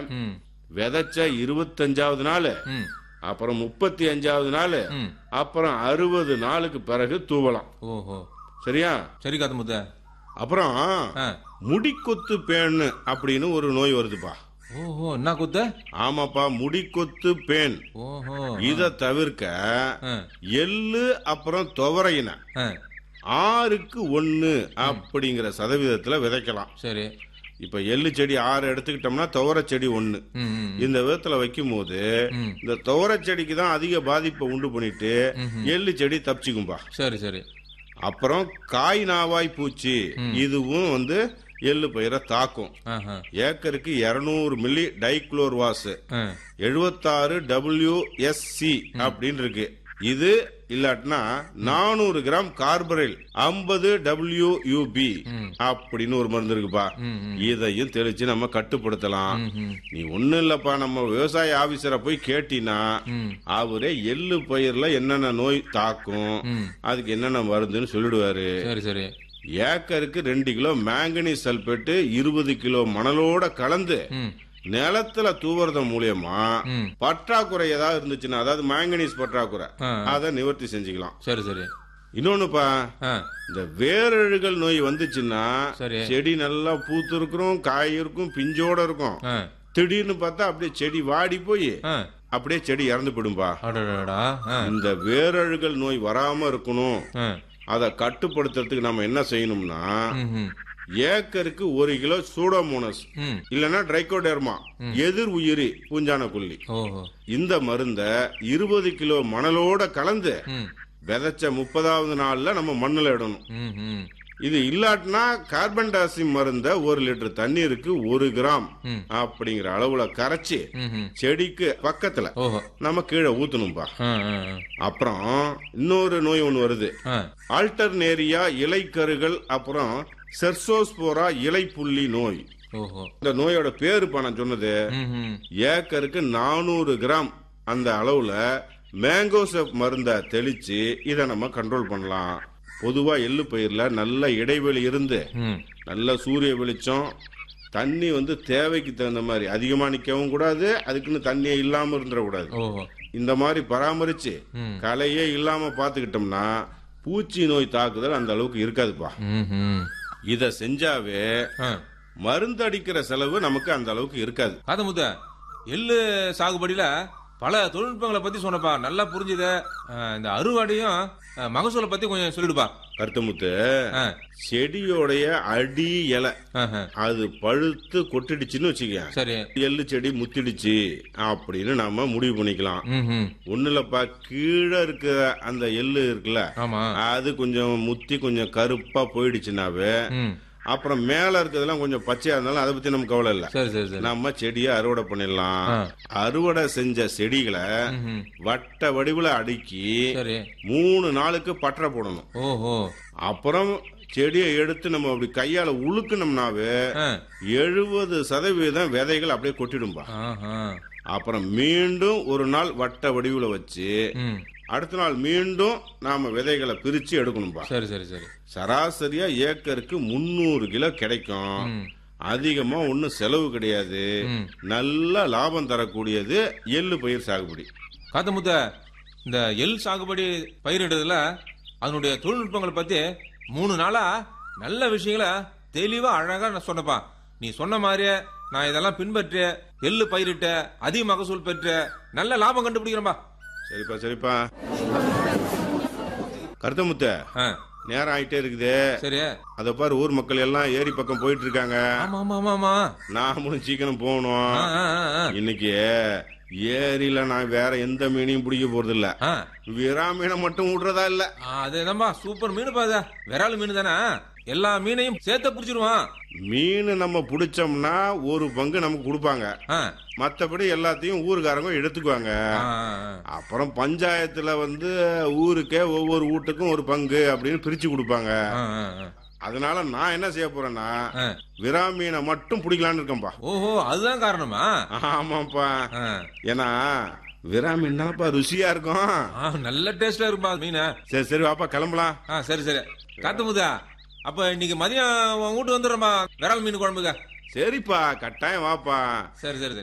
ம். விதைச்ச 25வது நாள், ம். அப்புறம் 35வது நாள், ம். அப்புறம் 60 நாளுக்கு பிறகு தூவலாம். ஓஹோ. சரியா? சரி காத்து முத்த. அப்புறம் ஆ. முடிக்கொத்து பேன் அப்படின்னு ஒரு நோய் வருதுப்பா. ஓஹோ, என்ன குத்த? ஆமாப்பா, முடிக்கொத்து பேன். ஓஹோ. இத தவிர்க்க ஆ. எள்ளு அப்புறம் துவரையின ஆ. 6க்கு 1 அப்படிங்கிற சதவீதத்துல விதைக்கலாம். சரி. இப்ப எள்ளு செடி 6 எடுத்துக்கிட்டோம்னா துவரை செடி 1. ம். ம். இந்த விதத்துல வைக்கும் போது ம். இந்த துவரை செடிக்கு தான் அதிக பாதிப்பை உண்டு பண்ணிட்டு எள்ளு செடி தப்பிச்சுக்கும்பா. சரி சரி. அப்புறம் காய் நாவாய் பூச்சி, இதுவும் எள்ளு பயிரை தாக்கும். ஆஹா. ஏக்கருக்கு 200 மில்லி டைக்ளோர்வாஸ், ஆ. 76 WSC அப்படின்னு இருக்கு. இது இல்லாட்டினா 400 கிராம் கார்பரைல் 50 WUB அப்படின்னு ஒரு மருந்து இருக்குப்பா. ம். ம். இதையும் தெளிச்சு நம்ம கட்டுப்படுத்தலாம். ம். நீ ஒண்ணும் இல்லப்பா, நம்ம விவசாய ஆபீசரை போய் கேட்டினா ம். அவரே எள்ளு பயிர்ல என்னென்ன நோய் தாக்கும், ம். அதுக்கு என்னென்ன மருந்துன்னு சொல்லிடுவாரு. சரி சரி. ஏக்கருக்கு 2 கிலோ மேங்கனீஸ் சல்பேட்டு 20 கிலோ மணலோட கலந்து ம். நிலத்துல தூவுறது மூலியமா ம். பற்றாக்குறை ஏதாவது இருந்துச்சுன்னா, அதாவது மேங்கனீஸ் பற்றாக்குறை, ஆ. அதை நிவர்த்தி செஞ்சுக்கலாம். சரி சரி. இன்னொன்னுப்பா, ஆ. இந்த வேரழுகல் நோய் வந்துச்சுன்னா சரி. செடி நல்லா பூத்து இருக்கும், காய் இருக்கும், பிஞ்சோட இருக்கும். ஆ. திடீர்னு பார்த்தா அப்படியே செடி வாடி போய் ஆ. அப்படியே செடி இறந்து போயிடும்பா. அடடடா. ஆ. இந்த வேரழுகல் நோய் வராம இருக்கணும், ஆ. அதை கட்டுப்படுத்துறதுக்கு நம்ம என்ன செய்யணும்னா, ம். ஏக்கருக்கு 1 கிலோ சூடோமோனஸ் ம். இல்லன்னா ட்ரைகோடெர்மா எதிர் உயிரி பூஞ்சான கொல்லி, ஓஹோ. இந்த மருந்த 20 கிலோ மணலோட கலந்து ம். விதைச்ச 30வது நாள்ல நம்ம மண்ணுல இடணும். ம். ம். இது இல்லாட்டினா கார்பன் டை ஆக்சைடு மருந்த 1 லிட்டர் தண்ணீருக்கு 1 கிராம் ம். அப்படிங்கிற அளவுல கரைச்சி ம். செடிக்கு பக்கத்துல ஓஹோ. நம்ம கீழே ஊத்தணும்பா. ஆ. ஆ. அப்புறம் இன்னொரு நோய் ஒண்ணு வருது, ஆ. ஆல்டர்னேரியா இலைக்கருகள், அப்புறம் செர்சோஸ்போரா இலைப்புள்ளி நோய். ஓஹோ. இந்த நோயோட பேரு நான் சொன்னது. ம். ஏக்கருக்கு 400 கிராம் அந்த அளவுல மேங்கோசெப் மருந்த தெளிச்சு இதை நம்ம கண்ட்ரோல் பண்ணலாம். பொதுவா எள்ளு பயிர்ல நல்ல இடைவெளி இருந்து ம். நல்ல சூரிய வெளிச்சம், தண்ணி தேவைக்கு தகுந்த மாதிரி அதிகமா நிக்கவும் கூடாது, அதுக்குன்னு தண்ணியே இல்லாம இருந்துடக்கூடாது. ஓஹோ. இந்த மாதிரி பராமரிச்சு ம். களையே இல்லாம பாத்துக்கிட்டோம்னா பூச்சி நோய் தாக்குதல் அந்த அளவுக்கு இருக்காதுப்பா. ம். இத செஞ்சாவே ஆ. மருந்து அடிக்கிற செலவு நமக்கு அந்த அளவுக்கு இருக்காது. காதமுத்த, எள்ளு சாகுபடியில பல தொழில்நுட்பங்களை பத்தி சொன்னப்பா, நல்லா புரிஞ்சுத. இந்த அறுவடையும் மகசூலை பத்தி கொஞ்சம் சொல்லிடுப்பா. கருத்தமுத்து, ஆ. செடியோடைய அடி இலை ஆஹா. அது பழுத்து கொட்டிடுச்சுன்னு வச்சுக்க, சரி. எள்ளு செடி முத்திடுச்சு அப்படின்னு நாம முடிவு பண்ணிக்கலாம். ம். ஒண்ணு இல்லப்பா, கீழே இருக்கிற அந்த எள்ளு இருக்குல்ல, ஆமா. அது கொஞ்சம் முத்தி கொஞ்சம் கருப்பா போயிடுச்சுனாவே, ம். அப்புறம் மேல இருக்கிறதெல்லாம் கொஞ்சம் பச்சையா இருந்தாலும் அதை பத்தி நமக்கு கவலை இல்ல. சரி சரி சரி. நம்ம செடியை அறுவடை பண்ணிடலாம். ஆ. அறுவடை செஞ்ச செடிகளை ம்ஹும். வட்ட வடிவுல அடுக்கி சரி. 3 நாளுக்கு பற்ற போடணும். ஓஹோ. அப்புறம் செடியை எடுத்து நம்ம அப்படி கையால உழுக்கணும்னாவே ஆ. 70% விதைகள் அப்படியே கொட்டிடும்பா. ஆஹா. அப்புறம் மீண்டும் ஒரு நாள் வட்ட வடிவுல வச்சு ம். அடுத்த நாள் மீண்டும் நாம விதைகளை பிரிச்சு எடுக்கணும்பா. சரி சரி சரி. சராசரியா ஏக்கருக்கு 300 கிலோ கிடைக்கும். ம். அதிகமா ஒன்னும் செலவு கிடையாது, ம். நல்ல லாபம் தரக்கூடியது எள்ளு பயிர் சாகுபடி. காத்தமுத்த, இந்த எள் சாகுபடி பயிரிடுறதுல அதனுடைய தொழில்நுட்பங்களை பத்தி 3 நாளா நல்ல விஷயங்களை தெளிவா அழகா நான் சொன்னப்பா. நீ சொன்ன மாதிரியே நான் இதெல்லாம் பின்பற்ற எள்ளு பயிரிட்ட அதிக மகசூல் பெற்ற நல்ல லாபம் கண்டுபிடிக்கிறேன்பா. சரிப்பா சரிப்பா. கருத்தமுத்த, ஆ. நேரம் ஆயிட்டே இருக்குது. சரி. அத பாரு, ஊர் மக்கள் எல்லாம் ஏரி பக்கம் போயிட்டு இருக்காங்க. ஆமா ஆமா ஆமா ஆமா. நாமளும் சீக்கிரம் போகணும். ஆ, ஆ, ஆ. இன்னைக்கு ஏரியில நான் வேற எந்த மீனையும் பிடிக்க போறது இல்ல, ஆ. விரா மீனை மட்டும் விடுறதா இல்ல. அதேதான்பா, சூப்பர் மீன் பாத, விரால் மீன் தானே, எல்லா மீனையும் சேர்த்த பிடிச்சிருவான். மீன் நம்ம பிடிச்சோம்னா ஒரு பங்கு நமக்கு கொடுப்பாங்க, ஆ. மத்தபடி எல்லாத்தையும் ஊருக்காரங்க எடுத்துக்குவாங்க. ஆ, ஆ. அப்புறம் பஞ்சாயத்துல ஊருக்கே ஒவ்வொரு வீட்டுக்கும் ஒரு பங்கு அப்படின்னு பிரிச்சு கொடுப்பாங்க. ஆ, ஆ, ஆ. அதனால நான் என்ன செய்ய போறேன்னா ஆ. விரா மீனை மட்டும் பிடிக்கலான்னு இருக்கேன்பா. ஓஹோ, அதுதான் காரணமா? ஆமாப்பா, ஆ. ஏன்னா விரா மீன் தானப்பா ருசியா இருக்கும். ஆ, நல்ல டேஸ்டா இருக்குப்பா மீன். சரி சரி வாப்பா கிளம்பலாம். சரி சரி. காத்துமுதா, அப்ப இன்னைக்கு மதியம் உன் வீட்டு வந்துடுறோம்பா, விரால் மீன் குழம்புங்க. சரிப்பா, கட்டாயம் வாப்பா. சரி சரி சரி.